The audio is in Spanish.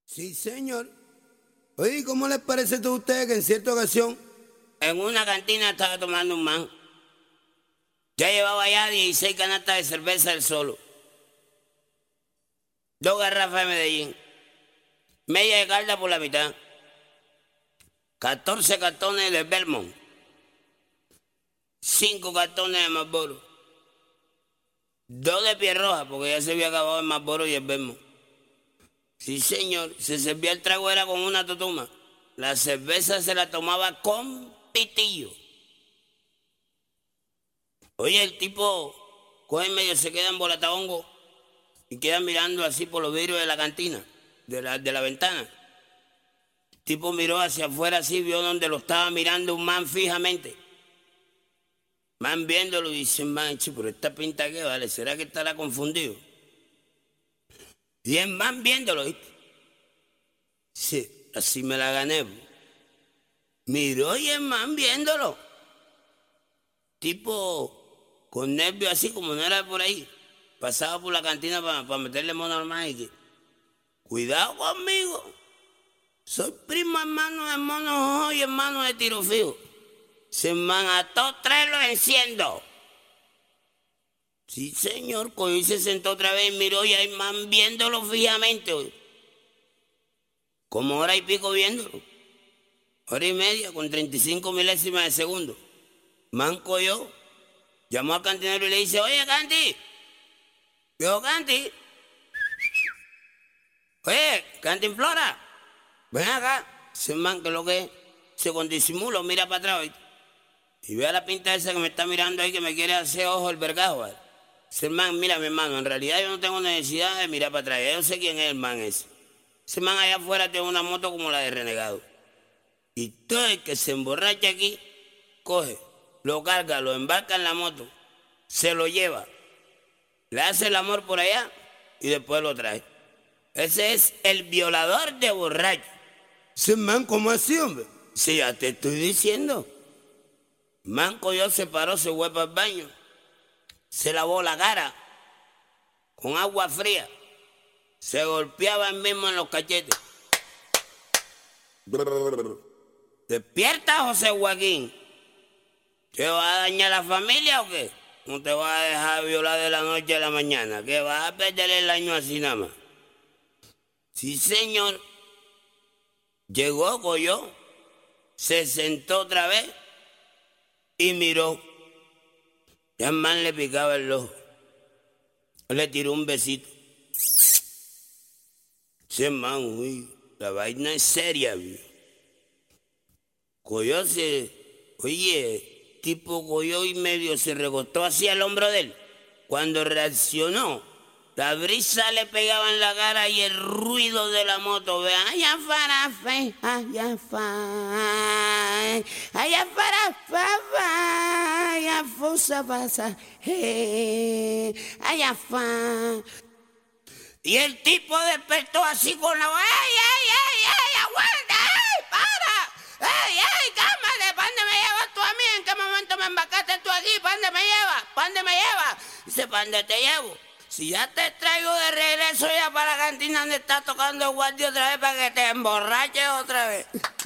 Sí, señor. Oye, ¿cómo les parece a ustedes que en cierta ocasión En una cantina estaba tomando un man? Ya llevaba ya 16 canastas de cerveza él solo, 2 garrafas de Medellín, media de Calda por la mitad, 14 cartones de Belmont, 5 cartones de Marlboro, 2 de Piel Roja, porque ya se había acabado el Marlboro y el Belmont. Sí, señor, se servía el trago era con una totuma. La cerveza se la tomaba con pitillo. Oye, el tipo coge medio, se queda en bolataongo y queda mirando así por los vidrios de la cantina, de la ventana. El tipo miró hacia afuera así, vio donde lo estaba mirando un man fijamente. Man viéndolo y dice, man, che, pero esta pinta qué vale, ¿será que estará confundido? Y el man viéndolo, ¿viste? Sí, así me la gané. Miró y el man viéndolo. Tipo con nervios así como no era por ahí. Pasaba por la cantina para meterle mono al man y que, cuidado conmigo. Soy primo hermano de Mono Jojo y hermano de Tiro Fijo. Se man a todos tres lo enciendo. Sí, señor, cogió y se sentó otra vez y miró y hay man viéndolo fijamente. Como hora y pico viéndolo. Hora y media con 35 milésimas de segundo. Man cogió, llamó al cantinero y le dice, oye, Canti. Yo, Canti. Oye, Cantinflora. Ven acá. Ese man que lo que es, se con disimulo mira para atrás, ¿oíste? Y ve a la pinta esa que me está mirando ahí que me quiere hacer ojo el vergajo, ¿vale? Ese man, mira mi hermano, en realidad yo no tengo necesidad de mirar para atrás. Yo sé quién es el man ese. Ese man allá afuera tiene una moto como la de Renegado. Y todo el que se emborracha aquí, coge, lo carga, lo embarca en la moto, se lo lleva, le hace el amor por allá y después lo trae. Ese es el violador de borracho. ese man, ¿cómo así, hombre? Sí, ya te estoy diciendo. Man cogió, se paró, se fue para el baño, se lavó la cara con agua fría, se golpeaba él mismo en los cachetes. Despierta, José Joaquín. ¿Te vas a dañar la familia o qué? ¿No te vas a dejar violar de la noche a la mañana? ¿Que vas a perder el año así nada más? Sí, señor. Llegó, cogió, se sentó otra vez y miró. Ya el man le picaba el ojo. Le tiró un besito. Ese man, uy, la vaina es seria, güey. Cogió, tipo cogió y medio se recostó hacia el hombro de él. Cuando reaccionó, la brisa le pegaba en la cara y el ruido de la moto. Ve, allá para fe, allá para, allá para, allá fusa pasa, allá fa. Y el tipo despertó así con la voz, ¡ay, aguanta! ¡Ay, para! ¡Ay, cálmate! ¿Para dónde me llevas tú a mí? ¿En qué momento me embarcaste tú aquí? ¿Para dónde me llevas? ¿Para dónde me llevas? Dice, ¿para dónde te llevo? Si ya te traigo de regreso ya para la cantina donde estás tocando el guardia otra vez para que te emborraches otra vez.